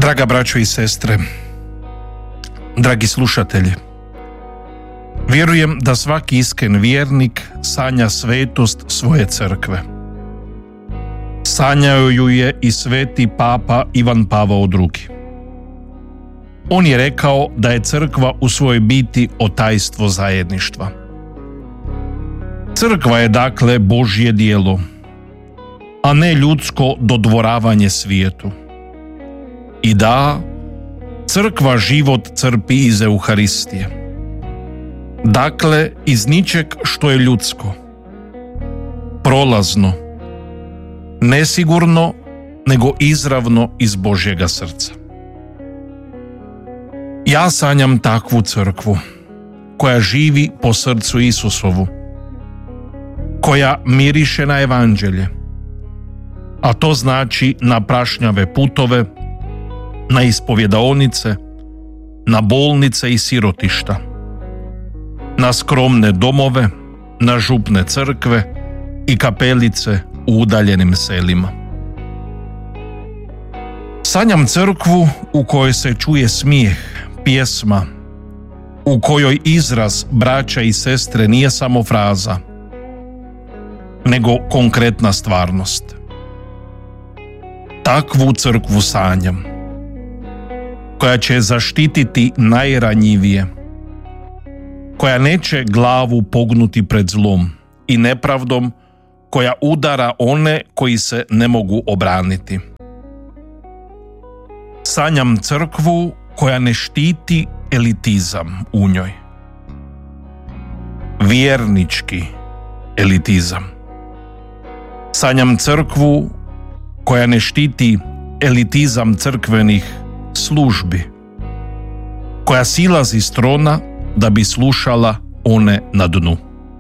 Draga braćo i sestre, dragi slušatelji, vjerujem da svaki iskren vjernik sanja svetost svoje crkve. Sanjao ju je i sveti papa Ivan Pavao II. On je rekao da je crkva u svojoj biti otajstvo zajedništva. Crkva je dakle Božje djelo, a ne ljudsko dodvoravanje svijetu. I da, crkva život crpi iz Euharistije. Dakle, iz ničeg što je ljudsko, prolazno, nesigurno, nego izravno iz Božjega srca. Ja sanjam takvu crkvu, koja živi po srcu Isusovu, koja miriše na evanđelje, a to znači na prašnjave putove, na ispovjedaonice, na bolnice i sirotišta, na skromne domove, na župne crkve i kapelice u udaljenim selima. Sanjam crkvu u kojoj se čuje smijeh, pjesma, u kojoj izraz braća i sestre nije samo fraza, nego konkretna stvarnost. Takvu crkvu sanjam, koja će zaštititi najranjivije, koja neće glavu pognuti pred zlom i nepravdom, koja udara one koji se ne mogu obraniti. Sanjam crkvu koja ne štiti elitizam u njoj, vjernički elitizam. Sanjam crkvu koja ne štiti elitizam crkvenih službi, koja silazi s trona da bi slušala one na dnu.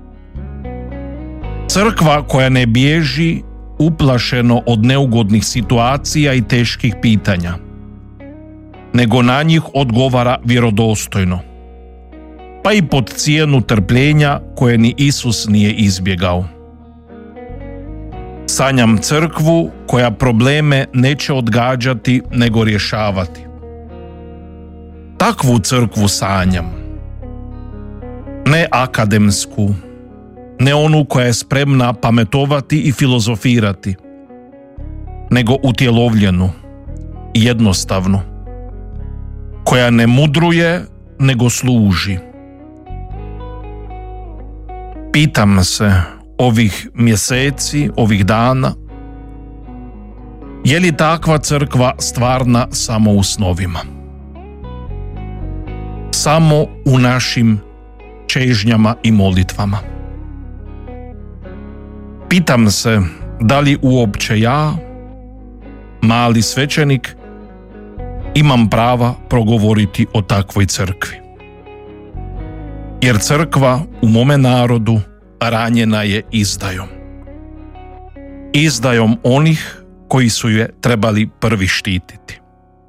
Crkva koja ne bježi uplašeno od neugodnih situacija i teških pitanja, nego na njih odgovara vjerodostojno, pa i pod cijenu trpljenja koje ni Isus nije izbjegao. Sanjam crkvu koja probleme neće odgađati nego rješavati. Takvu crkvu sanjam. Ne akademsku, ne onu koja je spremna pametovati i filozofirati, nego utjelovljenu, jednostavnu, koja ne mudruje nego služi. Pitam se ovih mjeseci, ovih dana, je li takva crkva stvarna samo u snovima? Samo u našim čežnjama i molitvama. Pitam se da li uopće ja, mali svećenik, imam prava progovoriti o takvoj crkvi. Jer crkva u mome narodu ranjena je izdajom. Izdajom onih koji su je trebali prvi štititi.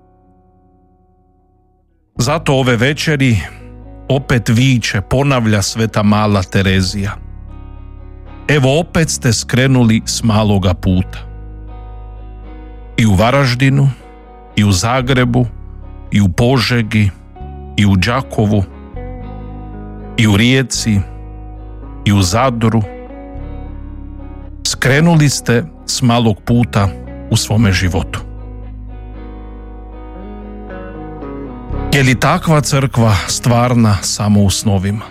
Zato ove večeri opet viče, ponavlja sveta mala Terezija. Evo opet ste skrenuli s maloga puta. I u Varaždinu, i u Zagrebu, i u Požegi, i u Đakovu, i u Rijeci, i u Zadru. Skrenuli ste s malog puta u svome životu. Je li takva crkva stvarna samo u snovima?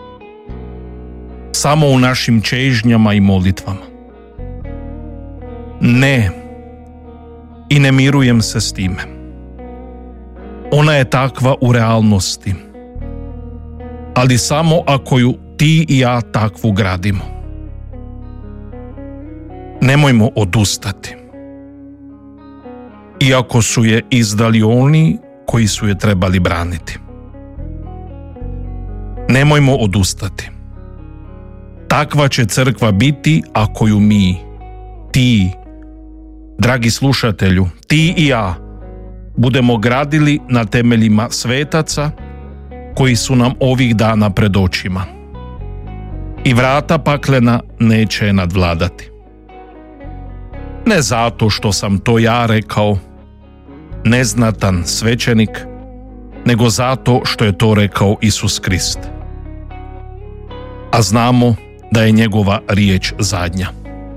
Samo u našim čežnjama i molitvama? Ne, i ne mirujem se s time. Ona je takva u realnosti, ali samo ako ju ti i ja takvu gradimo. Nemojmo odustati. Iako su je izdali oni koji su je trebali braniti. Nemojmo odustati. Takva će crkva biti ako ju mi, ti, dragi slušatelju, ti i ja, budemo gradili na temeljima svetaca koji su nam ovih dana pred očima. I vrata paklena neće je nadvladati. Ne zato što sam to ja rekao, neznatan svećenik, nego zato što je to rekao Isus Krist. A znamo da je njegova riječ zadnja.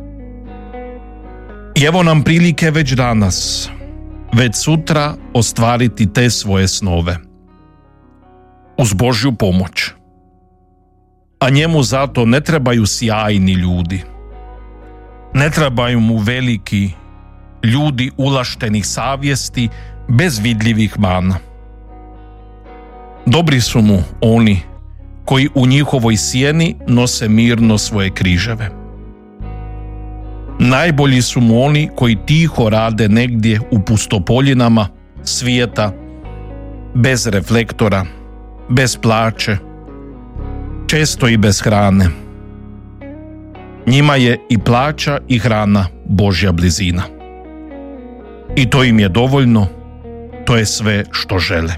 I evo nam prilike već danas, već sutra ostvariti te svoje snove. Uz Božju pomoć. A njemu zato ne trebaju sjajni ljudi. Ne trebaju mu veliki ljudi ulaštenih savjesti bez vidljivih mana. Dobri su mu oni koji u njihovoj sjeni nose mirno svoje križeve. Najbolji su mu oni koji tiho rade negdje u pustopoljinama svijeta, bez reflektora, bez plaće, često i bez hrane. Njima je i plaća i hrana Božja blizina. I to im je dovoljno, to je sve što žele.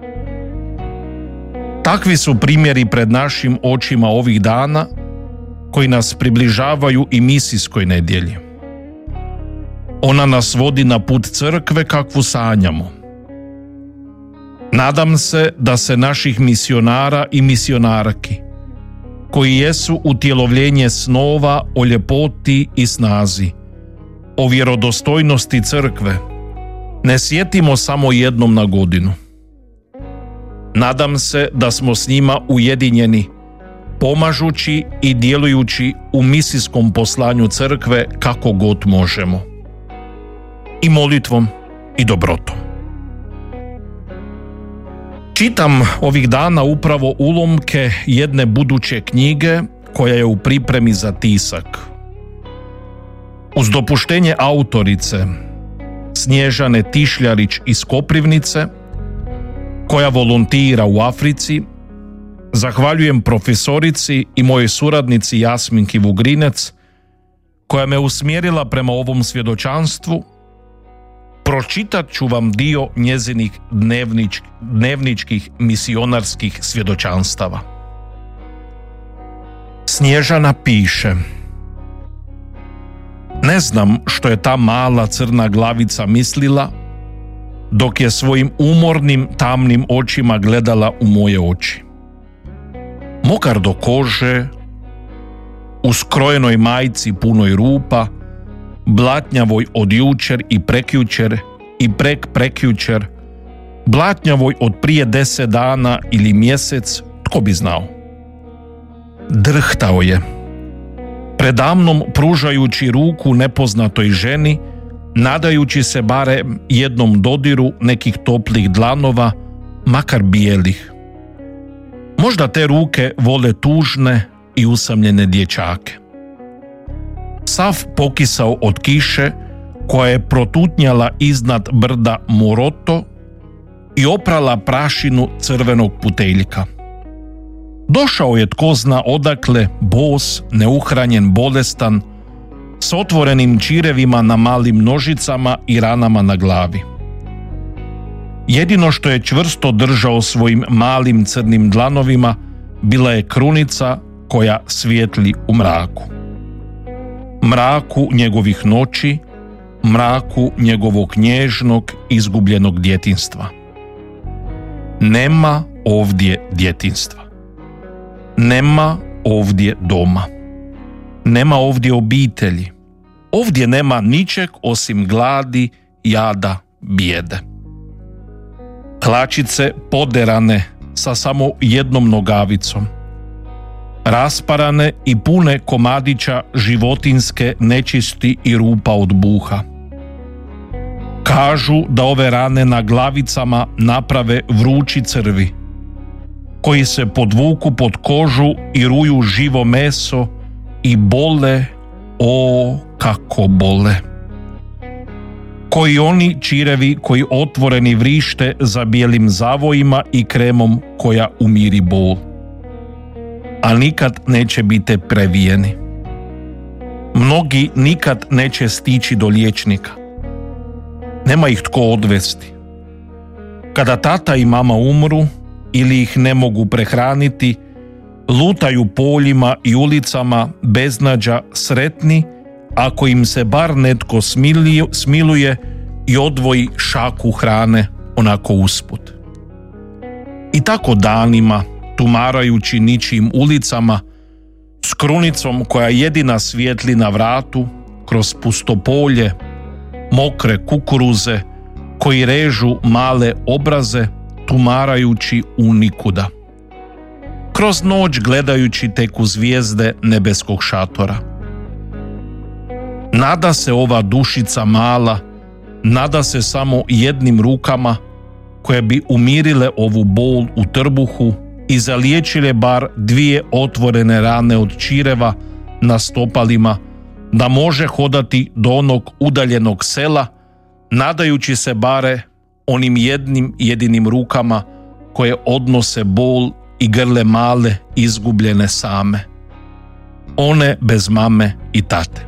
Takvi su primjeri pred našim očima ovih dana koji nas približavaju i misijskoj nedjelji. Ona nas vodi na put crkve kakvu sanjamo. Nadam se da se naših misionara i misionarki, koji jesu utjelovljenje snova o ljepoti i snazi, o vjerodostojnosti crkve, ne sjetimo samo jednom na godinu. Nadam se da smo s njima ujedinjeni, pomažući i djelujući u misijskom poslanju crkve kako god možemo. I molitvom i dobrotom. Čitam ovih dana upravo ulomke jedne buduće knjige koja je u pripremi za tisak. Uz dopuštenje autorice Snježane Tišljarić iz Koprivnice, koja volontira u Africi, zahvaljujem profesorici i mojoj suradnici Jasminki Vugrinec, koja me usmjerila prema ovom svjedočanstvu. Pročitat ću vam dio njezinih dnevničkih misionarskih svjedočanstava. Snježana piše: ne znam što je ta mala crna glavica mislila dok je svojim umornim tamnim očima gledala u moje oči. Mokar do kože, u skrojenoj majici punoj rupa, blatnjavoj od jučer i prekjučer i prekjučer, blatnjavoj od prije 10 dana ili mjesec, tko bi znao. Drhtao je, predamnom pružajući ruku nepoznatoj ženi, nadajući se barem jednom dodiru nekih toplih dlanova, makar bijelih. Možda te ruke vole tužne i usamljene dječake. Sav pokisao od kiše koja je protutnjala iznad brda Moroto i oprala prašinu crvenog puteljka. Došao je tko zna odakle, bos, neuhranjen, bolestan, s otvorenim čirevima na malim nožicama i ranama na glavi. Jedino što je čvrsto držao svojim malim crnim dlanovima bila je krunica koja svijetli u mraku. Mraku njegovih noći, mraku njegovog nježnog, izgubljenog djetinjstva. Nema ovdje djetinjstva. Nema ovdje doma. Nema ovdje obitelji. Ovdje nema ničeg osim gladi, jada, bijede. Hlačice poderane sa samo jednom nogavicom. Rasparane i pune komadića životinske nečisti i rupa od buha. Kažu da ove rane na glavicama naprave vrući crvi, koji se podvuku pod kožu i ruju živo meso i bole, o kako bole. Koji oni čirevi koji otvoreni vrište za bijelim zavojima i kremom koja umiri bol. A nikad neće biti previjeni. Mnogi nikad neće stići do liječnika. Nema ih tko odvesti. Kada tata i mama umru ili ih ne mogu prehraniti, lutaju poljima i ulicama beznađa sretni ako im se bar netko smiluje i odvoji šaku hrane onako usput. I tako danima, tumarajući ničijim ulicama, s krunicom koja jedina svijetli na vratu, kroz pustopolje, mokre kukuruze koji režu male obraze, tumarajući u nikuda. Kroz noć gledajući tek u zvijezde nebeskog šatora. Nada se ova dušica mala, nada se samo jednim rukama koje bi umirile ovu bol u trbuhu i zaliječile bar 2 otvorene rane od čireva na stopalima, da može hodati do onog udaljenog sela, nadajući se bare onim jednim jedinim rukama koje odnose bol i grle male izgubljene same. One bez mame i tate.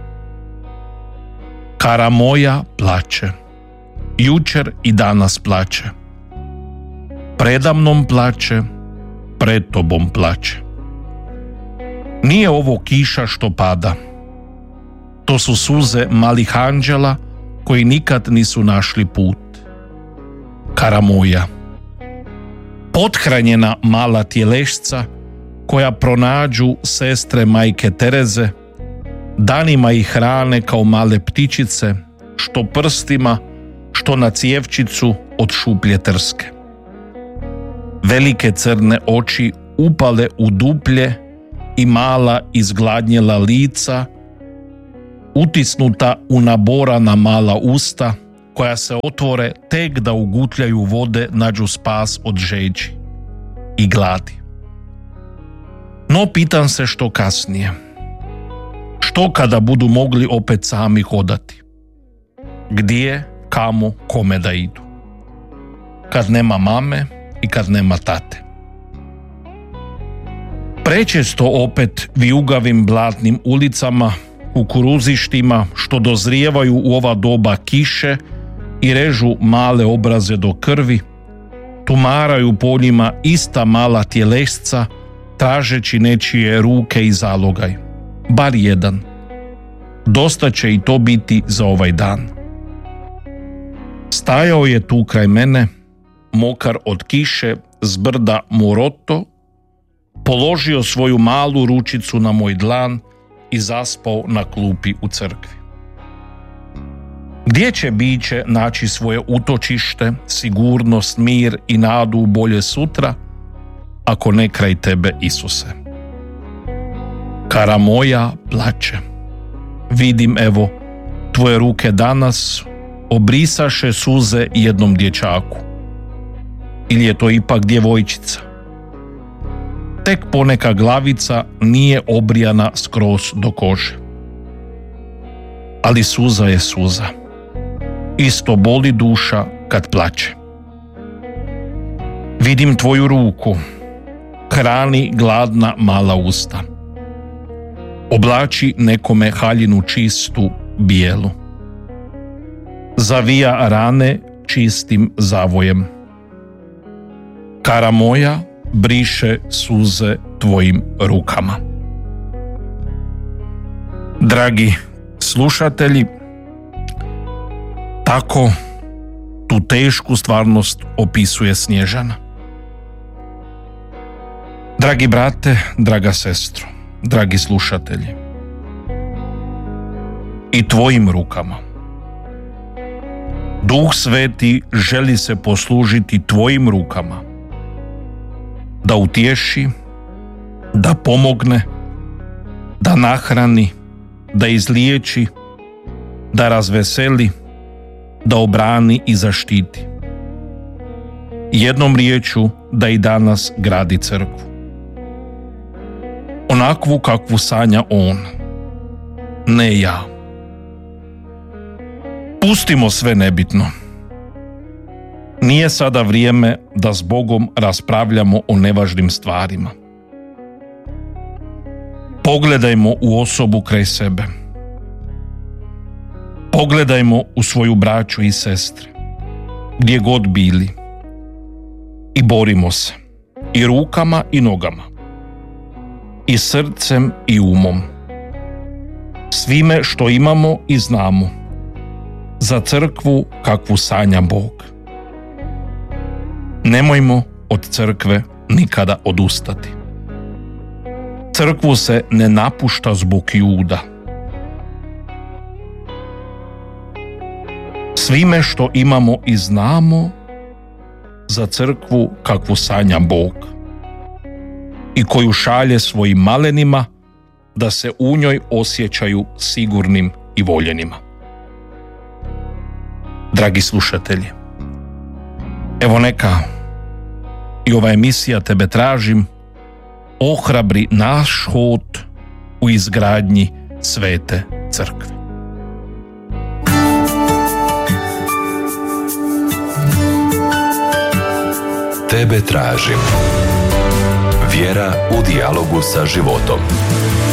Kara moja plače. Jučer i danas plače. Predamnom plače, pred tobom plače. Nije ovo kiša što pada. To su suze malih anđela koji nikad nisu našli put. Kara moja. Pothranjena mala tjelešca koja pronađu sestre majke Tereze, danima ih hrane kao male ptičice, što prstima, što na cjevčicu od šuplje trske. Velike crne oči upale u duplje i mala izgladnjela lica, utisnuta u naborana mala usta, koja se otvore tek da ugutljaju vode nađu spas od žeđi i gladi. No pitam se što kasnije. Što kada budu mogli opet sami hodati? Gdje, kamo, kome da idu? Kad nema mame i kad nema tate. Prečesto opet vijugavim blatnim ulicama, kukuruzištima što dozrijevaju u ova doba kiše i režu male obraze do krvi, tumaraju po njima ista mala tjelesca, tražeći nečije ruke i zalogaj. Bar jedan. Dosta će i to biti za ovaj dan. Stajao je tu kraj mene, mokar od kiše s brda Moroto, položio svoju malu ručicu na moj dlan i zaspao na klupi u crkvi. Gdje će biće naći svoje utočište, sigurnost, mir i nadu u bolje sutra, ako ne kraj tebe, Isuse? Kara moja plače. Vidim, evo, tvoje ruke danas obrisaše suze jednom dječaku. Ili je to ipak djevojčica? Tek poneka glavica nije obrijana skroz do kože. Ali suza je suza. Isto boli duša kad plače. Vidim tvoju ruku, hrani gladna mala usta. Oblači nekome haljinu čistu, bijelu. Zavija rane čistim zavojem. Kara moja briše suze tvojim rukama. Dragi slušatelji, tako tu tešku stvarnost opisuje Snježana. Dragi brate, draga sestro, dragi slušatelji, i tvojim rukama. Duh Sveti želi se poslužiti tvojim rukama, da utješi, da pomogne, da nahrani, da izliječi, da razveseli, da obrani i zaštiti. Jednom riječju da i danas gradi crkvu. Onakvu kakvu sanja on, ne ja. Pustimo sve nebitno. Nije sada vrijeme da s Bogom raspravljamo o nevažnim stvarima. Pogledajmo u osobu kraj sebe. Pogledajmo u svoju braću i sestre, gdje god bili, i borimo se, i rukama i nogama, i srcem i umom, svime što imamo i znamo, za crkvu kakvu sanja Bog. Nemojmo od crkve nikada odustati. Crkvu se ne napušta zbog Juda. Svime što imamo i znamo za crkvu kakvu sanja Bog i koju šalje svojim malenima da se u njoj osjećaju sigurnim i voljenima. Dragi slušatelji, evo neka i ova emisija Tebe tražim ohrabri naš hod u izgradnji svete crkve. Tebe tražim. Vjera u dijalogu sa životom.